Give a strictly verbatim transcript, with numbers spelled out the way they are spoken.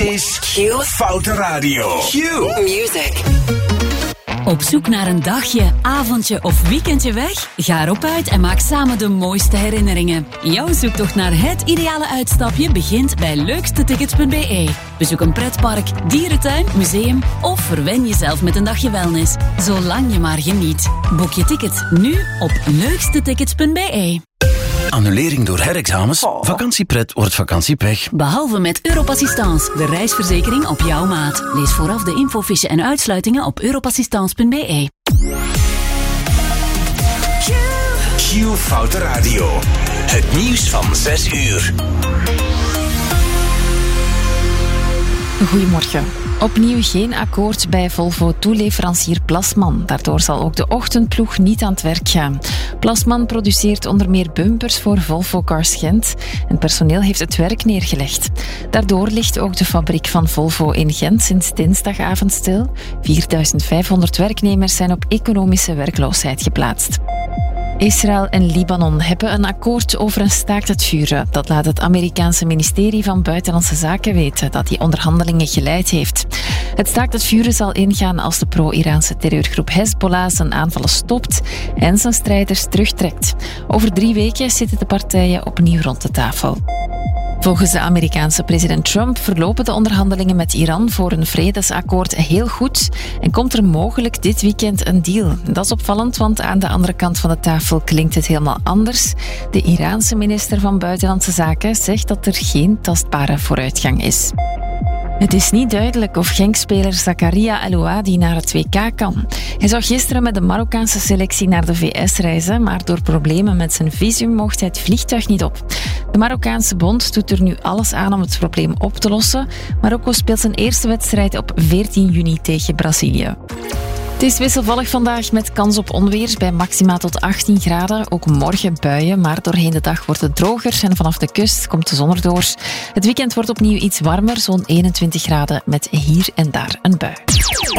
is Q Foute Radio. Q Music. Op zoek naar een dagje, avondje of weekendje weg? Ga erop uit en maak samen de mooiste herinneringen. Jouw zoektocht naar het ideale uitstapje begint bij leukstetickets punt b e. Bezoek een pretpark, dierentuin, museum of verwen jezelf met een dagje wellness. Zolang je maar geniet. Boek je ticket nu op leukstetickets punt b e. Annulering door herexamens? Oh. Vakantiepret wordt vakantiepech. Behalve met Europassistance, de reisverzekering op jouw maat. Lees vooraf de infofiche en uitsluitingen op europassistance punt b e. Q Foute Radio. Het nieuws van zes uur. Goedemorgen. Opnieuw geen akkoord bij Volvo-toeleverancier Plasman. Daardoor zal ook de ochtendploeg niet aan het werk gaan. Plasman produceert onder meer bumpers voor Volvo Cars Gent. En personeel heeft het werk neergelegd. Daardoor ligt ook de fabriek van Volvo in Gent sinds dinsdagavond stil. vierduizend vijfhonderd werknemers zijn op economische werkloosheid geplaatst. Israël en Libanon hebben een akkoord over een staakt het vuren. Dat laat het Amerikaanse ministerie van Buitenlandse Zaken weten, dat die onderhandelingen geleid heeft. Het staakt het vuren zal ingaan als de pro-Iraanse terreurgroep Hezbollah zijn aanvallen stopt en zijn strijders terugtrekt. Over drie weken zitten de partijen opnieuw rond de tafel. Volgens de Amerikaanse president Trump verlopen de onderhandelingen met Iran voor een vredesakkoord heel goed en komt er mogelijk dit weekend een deal. Dat is opvallend, want aan de andere kant van de tafel klinkt het helemaal anders. De Iraanse minister van Buitenlandse Zaken zegt dat er geen tastbare vooruitgang is. Het is niet duidelijk of Genk-speler Zakaria El-Ouadi naar het W K kan. Hij zou gisteren met de Marokkaanse selectie naar de V S reizen, maar door problemen met zijn visum mocht hij het vliegtuig niet op. De Marokkaanse bond doet er nu alles aan om het probleem op te lossen. Marokko speelt zijn eerste wedstrijd op veertien juni tegen Brazilië. Het is wisselvallig vandaag met kans op onweer bij maxima tot achttien graden. Ook morgen buien, maar doorheen de dag wordt het droger en vanaf de kust komt de zon erdoor. Het weekend wordt opnieuw iets warmer, zo'n eenentwintig graden met hier en daar een bui.